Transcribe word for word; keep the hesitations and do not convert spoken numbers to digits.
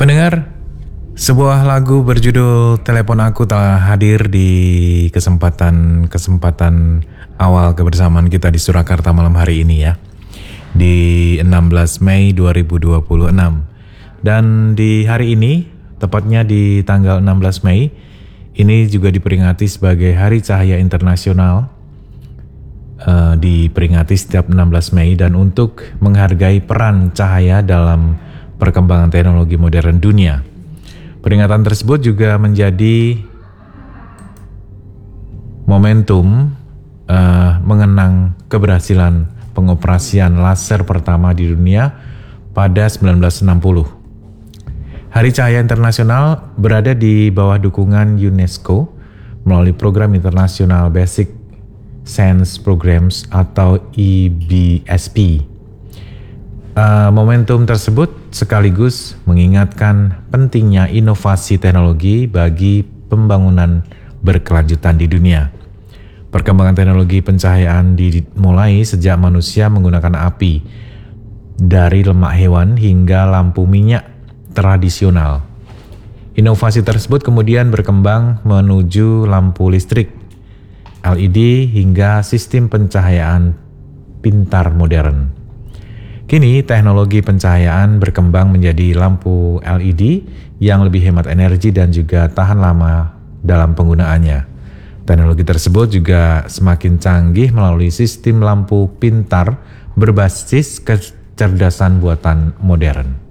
Pendengar, sebuah lagu berjudul Telepon Aku telah hadir di kesempatan-kesempatan awal kebersamaan kita di Surakarta malam hari ini ya. Di enam belas Mei dua ribu dua puluh enam. Dan di hari ini, tepatnya di tanggal enam belas Mei, ini juga diperingati sebagai Hari Cahaya Internasional. Uh, diperingati setiap enam belas Mei dan untuk menghargai peran cahaya dalam perkembangan teknologi modern dunia. Peringatan tersebut juga menjadi momentum uh, mengenang keberhasilan pengoperasian laser pertama di dunia pada sembilan belas enam puluh. Hari Cahaya Internasional berada di bawah dukungan UNESCO melalui Program Internasional Basic Science Programs atau I B S P. Uh, momentum tersebut sekaligus mengingatkan pentingnya inovasi teknologi bagi pembangunan berkelanjutan di dunia. Perkembangan teknologi pencahayaan dimulai sejak manusia menggunakan api, dari lemak hewan hingga lampu minyak tradisional. Inovasi tersebut kemudian berkembang menuju lampu listrik, L E D hingga sistem pencahayaan pintar modern. Kini teknologi pencahayaan berkembang menjadi lampu L E D yang lebih hemat energi dan juga tahan lama dalam penggunaannya. Teknologi tersebut juga semakin canggih melalui sistem lampu pintar berbasis kecerdasan buatan modern.